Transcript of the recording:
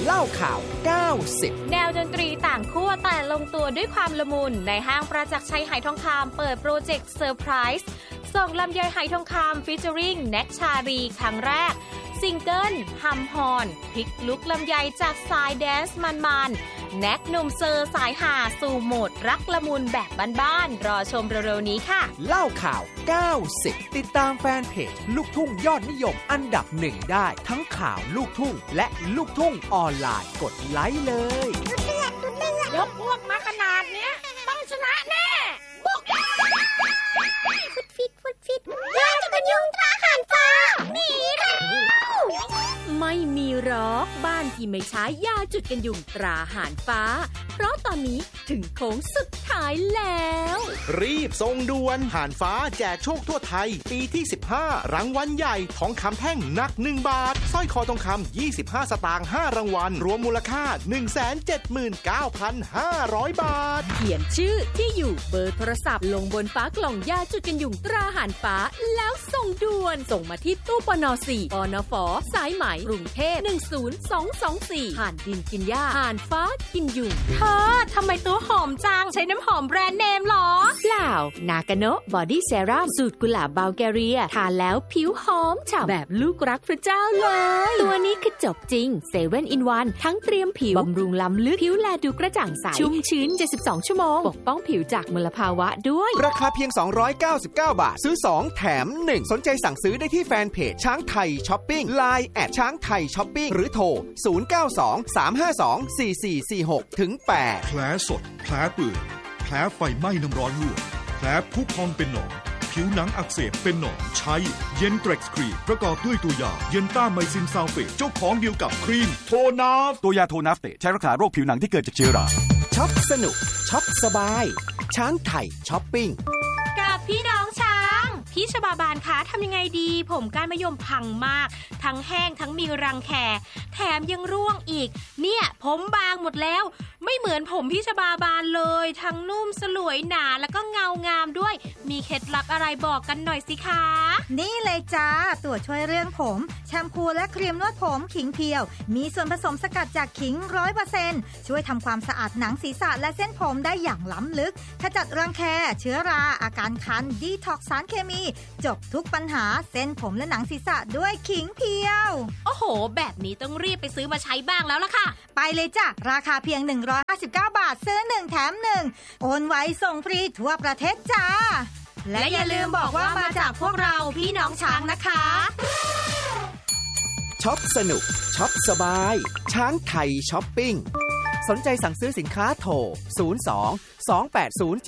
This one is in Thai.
เล่าข่าว90 แนวดนตรีต่างขั้วแต่ลงตัวด้วยความละมุนในห้างประจักษ์ชัยไหทองคำเปิดโปรเจกต์เซอร์ไพรส์ส่งลำไยไหทองคำฟีเจอริงแน็กชาลีครั้งแรกซิงเกิลฮัมฮอนพลิกลุกลำไยจากสายแดนซ์มันๆแน็กหนุ่มเซอร์สายหาสู่โหมดรักละมุนแบบบ้านๆรอชมเร็วๆนี้ค่ะเล่าข่าว90ติดตามแฟนเพจลูกทุ่งยอดนิยมอันดับ1ได้ทั้งข่าวลูกทุ่งและลูกทุ่งออนไลน์กดไลค์เลยยกพวกมาขนาดเนี้ยต้องชนะแน่บุกฟิตยาจะเป็นยุงตราหันฟ้าหนีแล้วไม่มีหรอกบ้านที่ไม่ใช้ยาจุดกันยุงตราหารฟ้าเพราะตอนนี้ถึงโค้งสุดท้ายแล้วรีบส่งด่วนหารฟ้าแจกโชคทั่วไทยปีที่15รางวัลใหญ่ทองคำแท่งหนัก1บาทสร้อยคอทองคำ25สตางค์5รางวัลรวมมูลค่า 179,500 บาทเขียนชื่อที่อยู่เบอร์โทรศัพท์ลงบนฝากล่องยาจุดกันยุงตราหารฟ้าแล้วส่งด่วนส่งมาที่ตู้ปน4ปนฝสายไหมกรุงเทพ10224ห่านดินกินหญ้าห่านฟ้ากินยุงเธอทำไมตัวหอมจังใช้น้ำหอมแบรนด์เนมหรอเปล่านากาโนะบอดี้เซรั่มสูตรกุหลาบบัลแกเรียทาแล้วผิวหอมฉ่ำแบบลูกรักพระเจ้าเลยตัวนี้คือจบจริง7 in 1ทั้งเตรียมผิวบำรุงล้ำลึกผิวแลดูกระจ่างใสชุ่มชื้น72ชั่วโมงปกป้องผิวจากมลภาวะด้วยราคาเพียง299 บาทซื้อ2แถม1สนใจสั่งซื้อได้ที่แฟนเพจช้างไทยช้อปปิ้ง LINE แอดช้างไทยช้อปปิ้งหรือโทร0923524446ถึง8 แผลสดแผลเปื่อยแผลไฟไหม้น้ำร้อนลวกแผลพุพองเป็นหนองผิวหนังอักเสบเป็นหนองใช้เย็นเทร็กซ์ครีมประกอบด้วยตัวยาเย็นต้าไมซินซัลเฟตเจ้าของเดียวกับครีมโทนาฟตัวยาโทนาฟเตใช้รักษาโรคผิวหนังที่เกิดจากเชื้อราช็อปสนุกช็อปสบายช้างไทยช้อปปิ้งกับพี่น้องช้างพี่ชบาบานคะทำยังไงดีผมก้านมะยมพังมากทั้งแห้งทั้งมีรังแคแถมยังร่วงอีกเนี่ยผมบางหมดแล้วไม่เหมือนผมพี่ชบาบานเลยทั้งนุ่มสลวยหนาแล้วก็เงางามด้วยมีเคล็ดลับอะไรบอกกันหน่อยสิคะนี่เลยจ้าตัวช่วยเรื่องผมแชมพูและครีมนวดผมขิงเพียวมีส่วนผสมสกัดจากขิง 100% ช่วยทำความสะอาดหนังศีรษะและเส้นผมได้อย่างล้ำลึกขจัดรังแคเชื้อราอาการคันดีท็อกซ์สารเคมีจบทุกปัญหาเส้นผมและหนังศีรษะด้วยขิงเพียวโอ้โหแบบนี้ต้องรีบไปซื้อมาใช้บ้างแล้วล่ะค่ะไปเลยจ้ะราคาเพียง159 บาทซื้อ1แถม1โอนไว้ส่งฟรีทั่วประเทศจ้าและอย่าลืมบอกว่ามาจากพวกเราพี่น้องช้างนะคะช็อปสนุกช็อปสบายช้างไทยช้อปปิ้งสนใจสั่งซื้อสินค้าโทร02 280